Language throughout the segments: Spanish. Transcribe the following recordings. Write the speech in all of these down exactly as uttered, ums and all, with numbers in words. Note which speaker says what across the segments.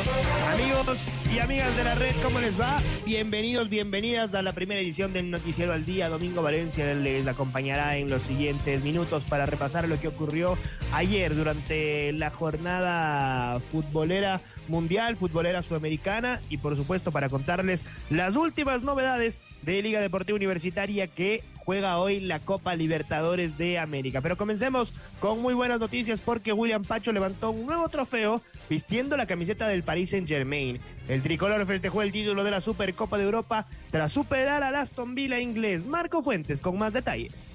Speaker 1: Amigos y amigas de la red, ¿cómo les va? Bienvenidos, bienvenidas a la primera edición del Noticiero al Día. Domingo Valencia les acompañará en los siguientes minutos para repasar lo que ocurrió ayer durante la jornada futbolera mundial, futbolera sudamericana, y por supuesto para contarles las últimas novedades de Liga Deportiva Universitaria, que juega hoy la Copa Libertadores de América. Pero comencemos con muy buenas noticias, porque William Pacho levantó un nuevo trofeo vistiendo la camiseta del Paris Saint-Germain. El tricolor festejó el título de la Supercopa de Europa tras superar al Aston Villa inglés. Marco Fuentes con más detalles.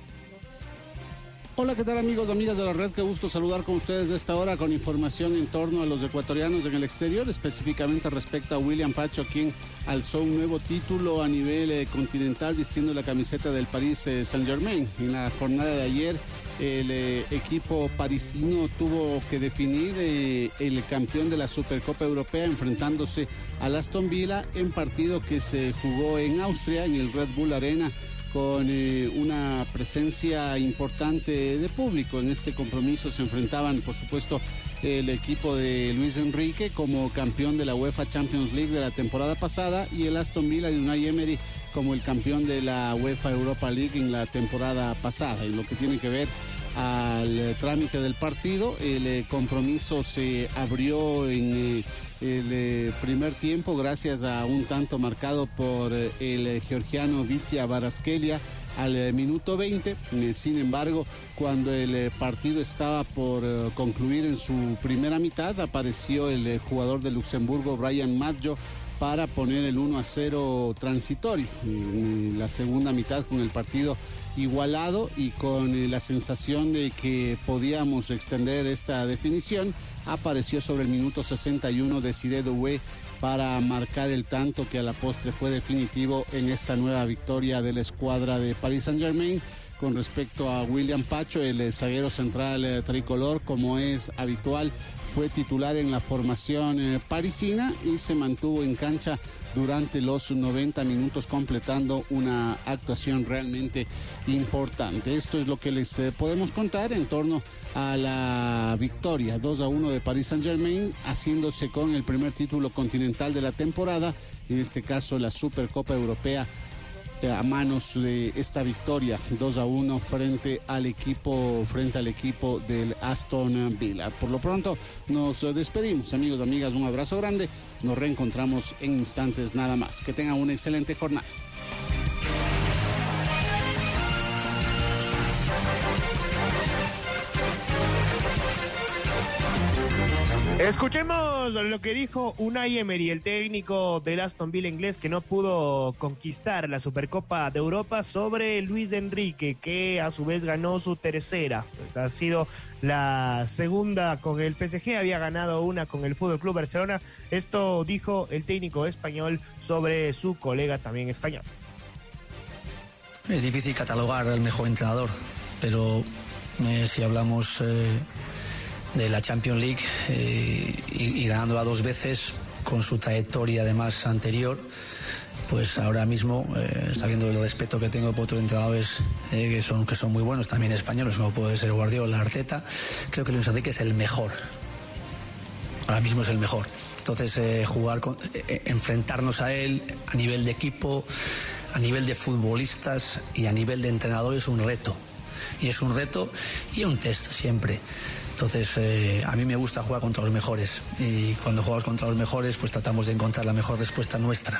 Speaker 2: Hola, ¿qué tal amigos y amigas de la red? Qué gusto saludar con ustedes de esta hora con información en torno a los ecuatorianos en el exterior, específicamente respecto a William Pacho, quien alzó un nuevo título a nivel eh, continental vistiendo la camiseta del Paris eh, Saint-Germain. En la jornada de ayer, el eh, equipo parisino tuvo que definir eh, el campeón de la Supercopa Europea enfrentándose al Aston Villa en partido que se jugó en Austria, en el Red Bull Arena, con eh, una presencia importante de público. En este compromiso se enfrentaban, por supuesto, el equipo de Luis Enrique como campeón de la UEFA Champions League de la temporada pasada y el Aston Villa de Unai Emery como el campeón de la UEFA Europa League en la temporada pasada. Y lo que tiene que ver al trámite del partido, el eh, compromiso se abrió en eh, el eh, primer tiempo gracias a un tanto marcado por eh, el eh, georgiano Vitya Kvaratskhelia al eh, minuto veinte. Eh, sin embargo, cuando el eh, partido estaba por eh, concluir en su primera mitad, apareció el eh, jugador de Luxemburgo, Brian Maggio, para poner el uno a cero transitorio. En la segunda mitad, con el partido igualado y con la sensación de que podíamos extender esta definición, apareció sobre el minuto sesenta y uno Desiré Doué para marcar el tanto que a la postre fue definitivo en esta nueva victoria de la escuadra de Paris Saint-Germain. Con respecto a William Pacho, el zaguero central eh, tricolor, como es habitual, fue titular en la formación eh, parisina y se mantuvo en cancha durante los noventa minutos, completando una actuación realmente importante. Esto es lo que les eh, podemos contar en torno a la victoria dos a uno de Paris Saint-Germain, haciéndose con el primer título continental de la temporada, en este caso la Supercopa Europea, a manos de esta victoria dos a uno frente al equipo frente al equipo del Aston Villa. Por lo pronto nos despedimos, amigos y amigas, un abrazo grande, nos reencontramos en instantes nada más. Que tengan una excelente jornada.
Speaker 1: Escuchemos lo que dijo Unai Emery, el técnico del Aston Villa inglés, que no pudo conquistar la Supercopa de Europa, sobre Luis Enrique, que a su vez ganó su tercera. Pues ha sido la segunda con el P S G, había ganado una con el Fútbol Club Barcelona. Esto dijo el técnico español sobre su colega también español.
Speaker 3: Es difícil catalogar al mejor entrenador, pero eh, si hablamos eh, de la Champions League eh, y, y ganándola dos veces, con su trayectoria además anterior, pues ahora mismo, eh, sabiendo el respeto que tengo por otros entrenadores eh, que son que son muy buenos, también españoles, como puede ser Guardiola, Arteta, creo que Luis Enrique es el mejor. Ahora mismo es el mejor. Entonces, eh, jugar con, eh, enfrentarnos a él a nivel de equipo, a nivel de futbolistas y a nivel de entrenador es un reto. Y es un reto y un test siempre. Entonces, eh, a mí me gusta jugar contra los mejores. Y cuando jugamos contra los mejores, pues tratamos de encontrar la mejor respuesta nuestra.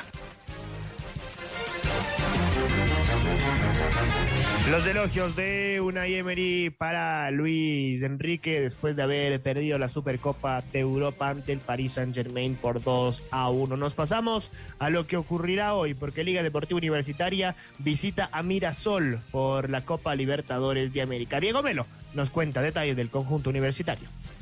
Speaker 1: Los elogios de Unai Emery para Luis Enrique después de haber perdido la Supercopa de Europa ante el Paris Saint-Germain por dos a uno. Nos pasamos a lo que ocurrirá hoy, porque Liga Deportiva Universitaria visita a Mirasol por la Copa Libertadores de América. Diego Melo nos cuenta detalles del conjunto universitario.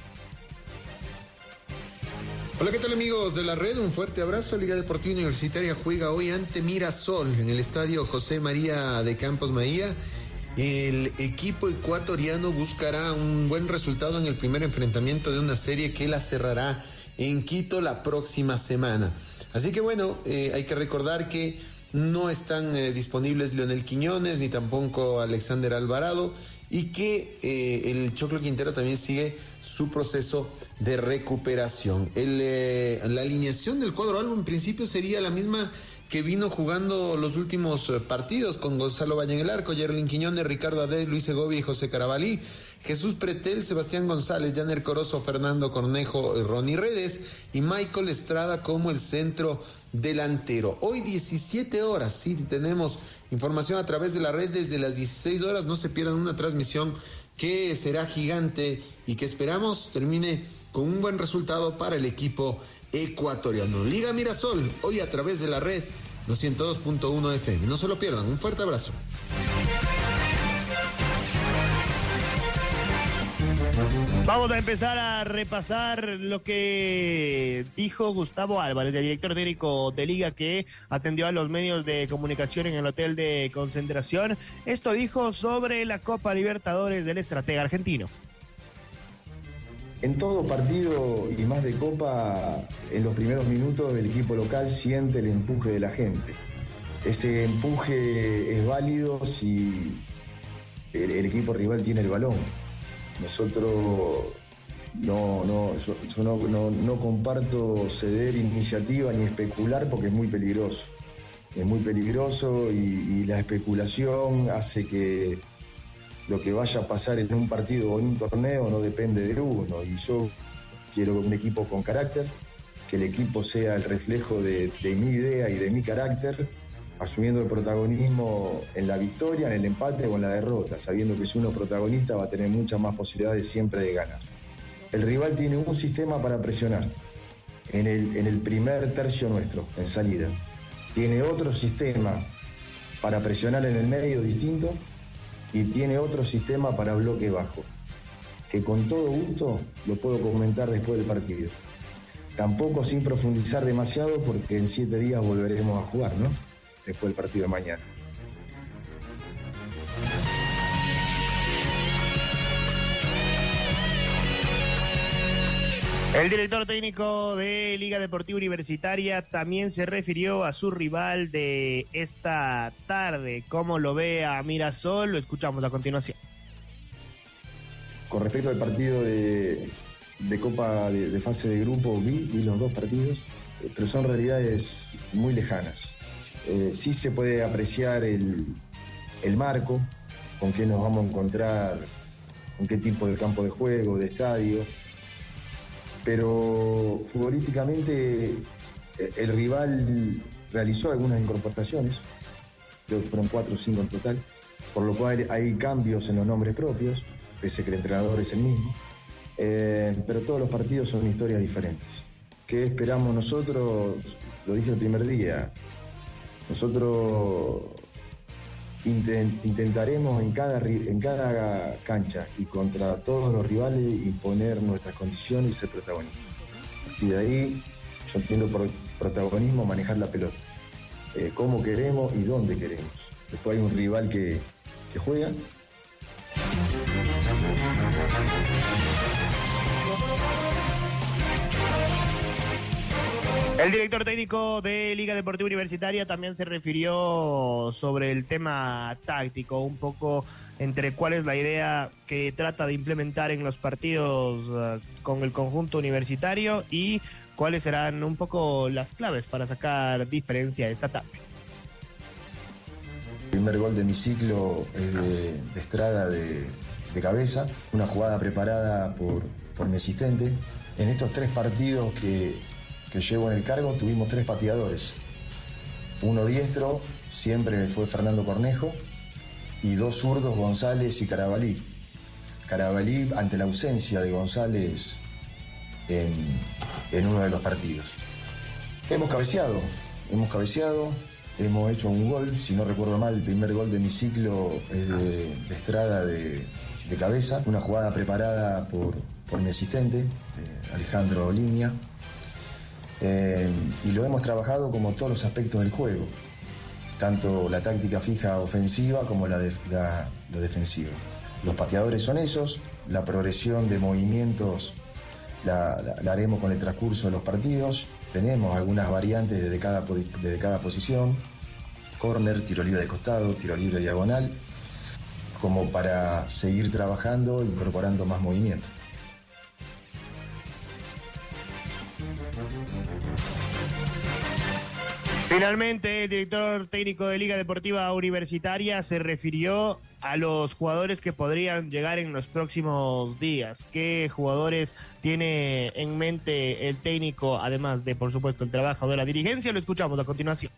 Speaker 4: Hola, ¿qué tal amigos de la red? Un fuerte abrazo. Liga Deportiva Universitaria juega hoy ante Mirasol en el estadio José María de Campos Maía. El equipo ecuatoriano buscará un buen resultado en el primer enfrentamiento de una serie que la cerrará en Quito la próxima semana. Así que bueno, eh, hay que recordar que no están eh, disponibles Leonel Quiñones ni tampoco Alexander Alvarado, y que eh, el Choclo Quintero también sigue su proceso de recuperación. El, eh, la alineación del cuadro albo en principio sería la misma que vino jugando los últimos partidos, con Gonzalo Valle en el arco, Yerlin Quiñones, Ricardo Adés, Luis Segovia y José Carabalí, Jesús Pretel, Sebastián González, Janer Corozo, Fernando Cornejo, Ronnie Redes y Michael Estrada como el centro delantero. Hoy diecisiete horas, sí, tenemos información a través de la red desde las dieciséis horas, no se pierdan una transmisión que será gigante y que esperamos termine con un buen resultado para el equipo ecuatoriano. Liga Mirasol, hoy a través de la red ciento dos punto uno F M. No se lo pierdan, un fuerte abrazo.
Speaker 1: Vamos a empezar a repasar lo que dijo Gustavo Álvarez, el director técnico de Liga, que atendió a los medios de comunicación en el hotel de concentración. Esto dijo sobre la Copa Libertadores del estratega argentino.
Speaker 5: En todo partido y más de Copa, en los primeros minutos el equipo local siente el empuje de la gente. Ese empuje es válido si el, el equipo rival tiene el balón. Nosotros no, no, yo, yo no, no, no comparto ceder iniciativa ni especular porque es muy peligroso. Es muy peligroso y, y la especulación hace que lo que vaya a pasar en un partido o en un torneo no depende de uno. Y yo quiero un equipo con carácter, que el equipo sea el reflejo de, de mi idea y de mi carácter, asumiendo el protagonismo en la victoria, en el empate o en la derrota, sabiendo que si uno es protagonista va a tener muchas más posibilidades siempre de ganar. El rival tiene un sistema para presionar en el, en el primer tercio nuestro, en salida. Tiene otro sistema para presionar en el medio distinto y tiene otro sistema para bloque bajo, que con todo gusto lo puedo comentar después del partido. Tampoco sin profundizar demasiado porque en siete días volveremos a jugar, ¿no? Después del partido de mañana.
Speaker 1: El director técnico de Liga Deportiva Universitaria también se refirió a su rival de esta tarde. ¿Cómo lo ve a Mirasol? Lo escuchamos a continuación.
Speaker 5: Con respecto al partido de, de Copa de, de fase de grupo, vi, vi los dos partidos, pero son realidades muy lejanas. Eh, sí se puede apreciar el, el marco, con qué nos vamos a encontrar, con qué tipo de campo de juego, de estadio, pero futbolísticamente el rival realizó algunas incorporaciones, creo que fueron cuatro o cinco en total, por lo cual hay cambios en los nombres propios, pese a que el entrenador es el mismo, eh, pero todos los partidos son historias diferentes. ¿Qué esperamos nosotros? Lo dije el primer día. Nosotros intent, intentaremos en cada, en cada cancha y contra todos los rivales imponer nuestras condiciones y ser protagonistas. Y de ahí yo entiendo por protagonismo manejar la pelota. Eh, cómo queremos y dónde queremos. Después hay un rival que, que juega.
Speaker 1: El director técnico de Liga Deportiva Universitaria también se refirió sobre el tema táctico, un poco entre cuál es la idea que trata de implementar en los partidos uh, con el conjunto universitario y cuáles serán un poco las claves para sacar diferencia esta tarde.
Speaker 5: El primer gol de mi ciclo es de, de Estrada de, de cabeza, una jugada preparada por, por mi asistente. En estos tres partidos que... que llevo en el cargo, tuvimos tres pateadores. Uno diestro, siempre fue Fernando Cornejo, y dos zurdos, González y Carabalí. Carabalí ante la ausencia de González en, en uno de los partidos. Hemos cabeceado, hemos cabeceado, hemos hecho un gol, si no recuerdo mal, el primer gol de mi ciclo es de, de Estrada de, de cabeza, una jugada preparada por, por mi asistente, Alejandro Oliña. Eh, y lo hemos trabajado como todos los aspectos del juego, tanto la táctica fija ofensiva como la, de, la, la defensiva. Los pateadores son esos, la progresión de movimientos la, la, la haremos con el transcurso de los partidos, tenemos algunas variantes desde cada, desde cada posición, córner, tiro libre de costado, tiro libre diagonal. como para seguir trabajando, incorporando más movimiento.
Speaker 1: Finalmente, el director técnico de Liga Deportiva Universitaria se refirió a los jugadores que podrían llegar en los próximos días. ¿Qué jugadores tiene en mente el técnico, además de, por supuesto, el trabajo de la dirigencia? Lo escuchamos a continuación.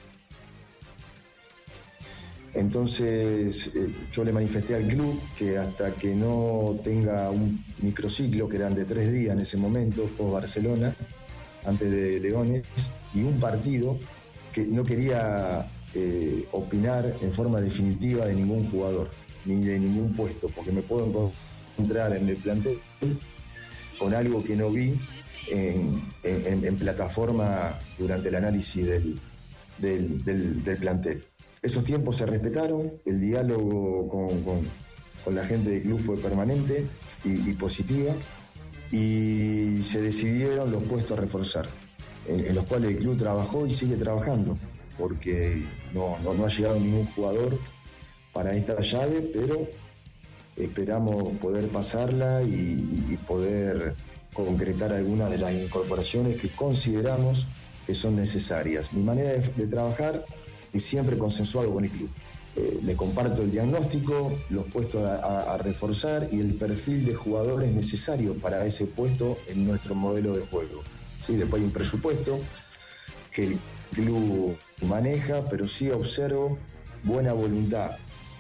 Speaker 5: Entonces, eh, yo le manifesté al club que hasta que no tenga un microciclo, que eran de tres días en ese momento, post Barcelona, antes de Leones, y un partido, que no quería eh, opinar en forma definitiva de ningún jugador, ni de ningún puesto, porque me puedo encontrar en el plantel con algo que no vi en, en, en plataforma durante el análisis del, del, del, del plantel. Esos tiempos se respetaron, el diálogo con, con, con la gente del club fue permanente y, y positiva, y se decidieron los puestos a reforzar, en, en los cuales el club trabajó y sigue trabajando, porque no, no, no ha llegado ningún jugador para esta llave, pero esperamos poder pasarla y, y poder concretar algunas de las incorporaciones que consideramos que son necesarias. Mi manera de, de trabajar es siempre consensuado con el club. Eh, le comparto el diagnóstico, los puestos a, a, a reforzar y el perfil de jugadores necesarios para ese puesto en nuestro modelo de juego. ¿Sí? Después hay un presupuesto que el club maneja, pero sí observo buena voluntad.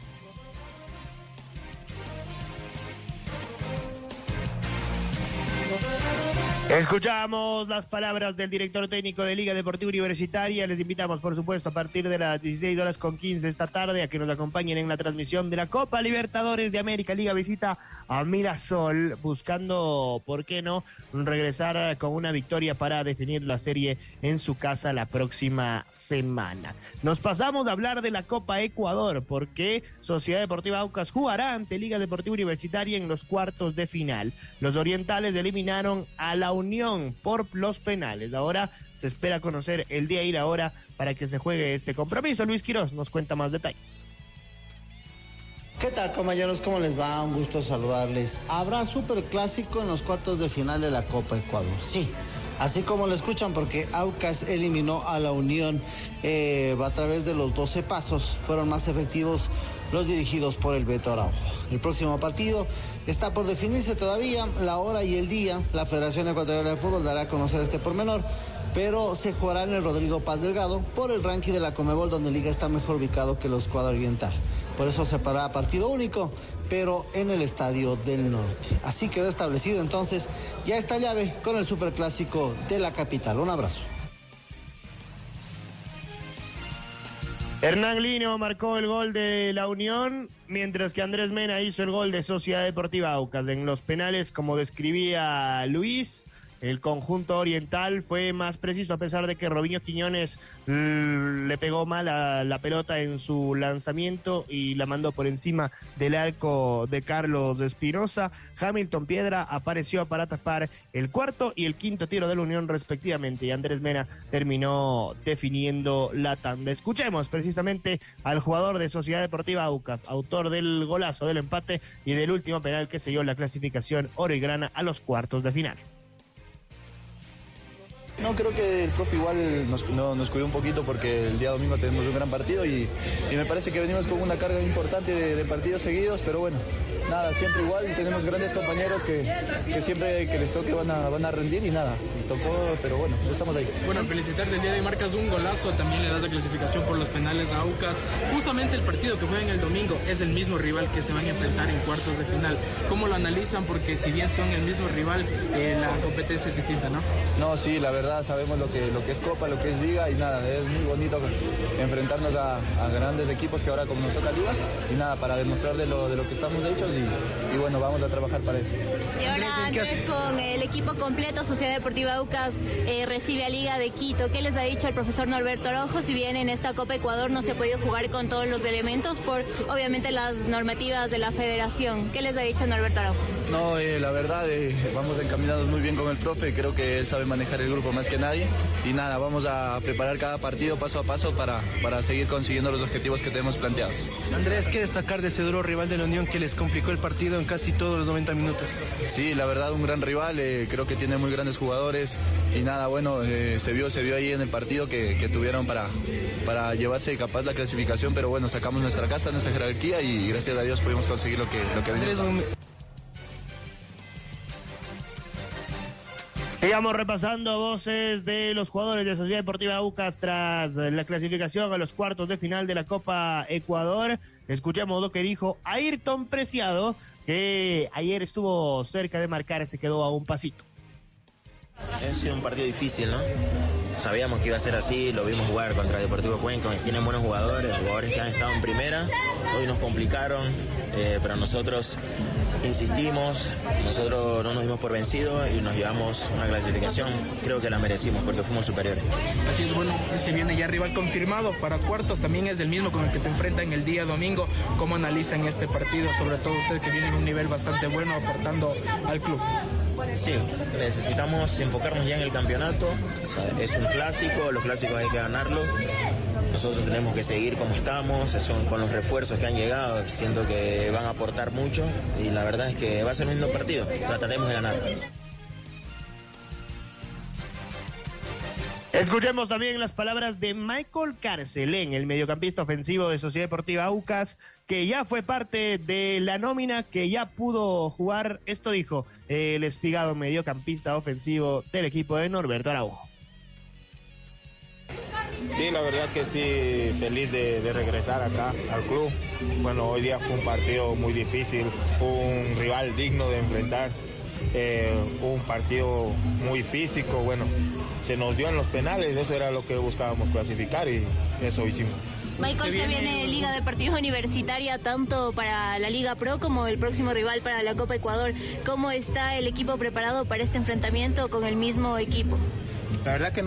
Speaker 1: Escuchamos las palabras del director técnico de Liga Deportiva Universitaria. Les invitamos, por supuesto, a partir de las dieciséis horas con quince esta tarde a que nos acompañen en la transmisión de la Copa Libertadores de América. Liga visita a Mirasol buscando, ¿por qué no?, regresar con una victoria para definir la serie en su casa la próxima semana. Nos pasamos a hablar de la Copa Ecuador porque Sociedad Deportiva Aucas jugará ante Liga Deportiva Universitaria en los cuartos de final. Los orientales eliminaron a la Unión por los penales. Ahora se espera conocer el día y la hora para que se juegue este compromiso. Luis Quiroz nos cuenta más detalles.
Speaker 6: ¿Qué tal, compañeros? ¿Cómo les va? Un gusto saludarles. Habrá superclásico en los cuartos de final de la Copa Ecuador. Sí, así como lo escuchan, porque Aucas eliminó a la Unión eh, a través de los doce pasos. Fueron más efectivos los dirigidos por el Beto Araujo. El próximo partido está por definirse todavía, la hora y el día. La Federación Ecuatoriana de Fútbol dará a conocer este pormenor, pero se jugará en el Rodrigo Paz Delgado por el ranking de la Conmebol, donde Liga está mejor ubicado que los Cuadro Oriental. Por eso se parará partido único, pero en el Estadio del Norte. Así quedó establecido entonces ya esta llave con el superclásico de la capital. Un abrazo.
Speaker 1: Hernán Lino marcó el gol de la Unión, mientras que Andrés Mena hizo el gol de Sociedad Deportiva Aucas. En los penales, como describía Luis, el conjunto oriental fue más preciso, a pesar de que Robinho Quiñones mmm, le pegó mal a la pelota en su lanzamiento y la mandó por encima del arco de Carlos Espinosa. Hamilton Piedra apareció para tapar el cuarto y el quinto tiro de la Unión respectivamente, y Andrés Mena terminó definiendo la tanda. Escuchemos precisamente al jugador de Sociedad Deportiva Aucas, autor del golazo del empate y del último penal que selló la clasificación oro y grana a los cuartos de final.
Speaker 7: No, creo que el profe igual nos, no, nos cuidó un poquito porque el día domingo tenemos un gran partido y, y me parece que venimos con una carga importante de, de partidos seguidos, pero bueno, nada, siempre igual, tenemos grandes compañeros que, que siempre que les toque van a, van a rendir y nada, tocó, pero bueno, estamos ahí.
Speaker 8: Bueno, felicitarte, el día de hoy marcas un golazo, también le das la clasificación por los penales a Aucas. Justamente el partido que juegan el domingo es el mismo rival que se van a enfrentar en cuartos de final. ¿Cómo lo analizan? Porque si bien son el mismo rival, eh, la competencia es distinta, ¿no?
Speaker 7: No, sí, la verdad sabemos lo que, lo que es Copa, lo que es Liga y nada, es muy bonito enfrentarnos a, a grandes equipos que ahora como nos toca Liga y nada, para demostrar de lo, de lo que estamos hechos y, y bueno, vamos a trabajar para eso.
Speaker 9: Y ahora Andrés, con el equipo completo, Sociedad Deportiva Aucas eh, recibe a Liga de Quito. ¿Qué les ha dicho el profesor Norberto Araujo? Si bien en esta Copa Ecuador no se ha podido jugar con todos los elementos por obviamente las normativas de la federación, ¿qué les ha dicho Norberto Araujo?
Speaker 7: No, eh, la verdad, eh, vamos encaminados muy bien con el profe, creo que él sabe manejar el grupo más que nadie y nada, vamos a preparar cada partido paso a paso para, para seguir consiguiendo los objetivos que tenemos planteados.
Speaker 10: Andrés, ¿qué destacar de ese duro rival de la Unión que les complicó el partido en casi todos los noventa minutos?
Speaker 7: Sí, la verdad, un gran rival, eh, creo que tiene muy grandes jugadores y nada, bueno, eh, se vio se vio ahí en el partido que, que tuvieron para, para llevarse capaz la clasificación, pero bueno, sacamos nuestra casa, nuestra jerarquía y gracias a Dios pudimos conseguir lo que, lo que
Speaker 10: Andrés,
Speaker 7: venimos.
Speaker 1: Sigamos repasando voces de los jugadores de Sociedad Deportiva Aucas tras la clasificación a los cuartos de final de la Copa Ecuador. Escuchemos lo que dijo Ayrton Preciado, que ayer estuvo cerca de marcar, se quedó a un pasito.
Speaker 11: Ha sido un partido difícil, ¿no? Sabíamos que iba a ser así, lo vimos jugar contra Deportivo Cuenca, tienen buenos jugadores, jugadores que han estado en primera, hoy nos complicaron, eh, pero nosotros insistimos, nosotros no nos dimos por vencidos y nos llevamos una clasificación, creo que la merecimos porque fuimos superiores.
Speaker 8: Así es, bueno, se viene ya rival confirmado para cuartos, también es el mismo con el que se enfrentan el día domingo. ¿Cómo analizan este partido? Sobre todo usted que viene en un nivel bastante bueno aportando al club.
Speaker 11: Sí, necesitamos enfocarnos ya en el campeonato, o sea, es un clásico, los clásicos hay que ganarlos, nosotros tenemos que seguir como estamos, son con los refuerzos que han llegado, siento que van a aportar mucho y la verdad es que va a ser un lindo partido, trataremos de ganar.
Speaker 1: Escuchemos también las palabras de Michael Carcelén, el mediocampista ofensivo de Sociedad Deportiva Aucas, que ya fue parte de la nómina, que ya pudo jugar. Esto dijo el espigado mediocampista ofensivo del equipo de Norberto Araujo.
Speaker 12: Sí, la verdad que sí, feliz de, de regresar acá al club. Bueno, hoy día fue un partido muy difícil, un rival digno de enfrentar, eh, un partido muy físico, bueno, se nos dio en los penales, eso era lo que buscábamos clasificar y eso hicimos.
Speaker 9: Michael, se viene Liga Deportiva Universitaria tanto para la Liga Pro como el próximo rival para la Copa Ecuador. ¿Cómo está el equipo preparado para este enfrentamiento con el mismo equipo?
Speaker 12: La verdad que